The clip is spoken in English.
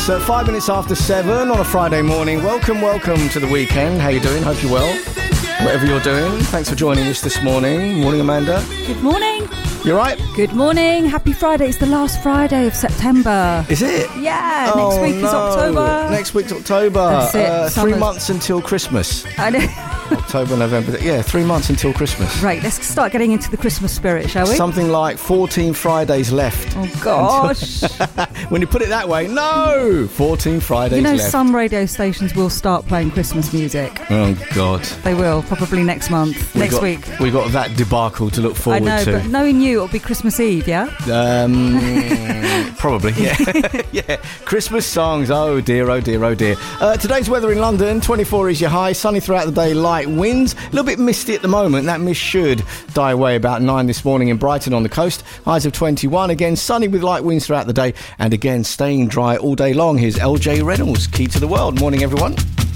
So 5 minutes after 7 on a Friday morning. Welcome to the weekend. How you doing? Hope you're well. Whatever you're doing, thanks for joining us this morning. Morning, Amanda. Good morning. You right? Good morning. Happy Friday. It's the last Friday of September. Is it? Yeah. Next week is October. Next week's October. That's it. 3 months until Christmas. I know. October, November. Yeah, 3 months until Christmas. Right, let's start getting into the Christmas spirit, shall we? Something like 14 Fridays left. Oh, gosh. When you put it that way, no! 14 Fridays left. Some radio stations will start playing Christmas music. Oh, God. They will, probably next month, next week. We've got that debacle to look forward to. I know, but knowing you, it'll be Christmas Eve, yeah? Probably, yeah. Yeah. Christmas songs, oh dear, oh dear, oh dear. Today's weather in London, 24 is your high, sunny throughout the day, light winds, a little bit misty at the moment. That mist should die away about 9 this morning in Brighton on the coast. Highs of 21, again sunny with light winds throughout the day, and again staying dry all day long. Here's LJ Reynolds, Key to the World. Morning, everyone.